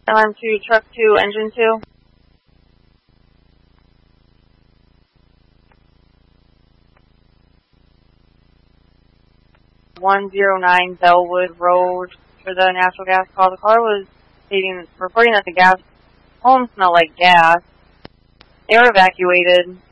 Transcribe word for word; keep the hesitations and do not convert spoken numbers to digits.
Alarm two, truck two, engine two. one oh nine Bellwood Road for the natural gas call. The caller was stating, reporting that the gas home smelled like gas. They were evacuated.